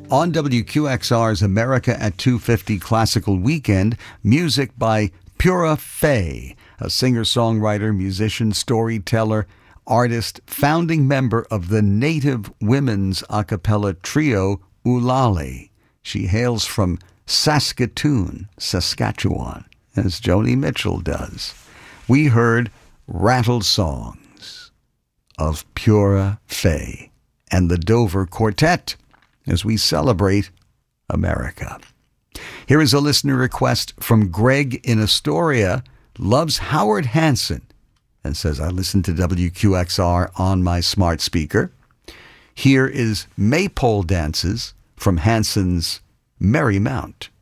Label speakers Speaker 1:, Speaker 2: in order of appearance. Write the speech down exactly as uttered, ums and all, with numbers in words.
Speaker 1: On W Q X R's America at two fifty Classical Weekend, music by Pura Fey, a singer-songwriter, musician, storyteller, artist, founding member of the Native women's a cappella trio Ulali. She hails from Saskatoon, Saskatchewan, as Joni Mitchell does. We heard Rattle Songs of Pura Fey and the Dover Quartet as we celebrate America. Here is a listener request from Greg in Astoria, loves Howard Hanson, and says, I listen to W Q X R on my smart speaker. Here is Maypole Dances from Hanson's Merry Mount.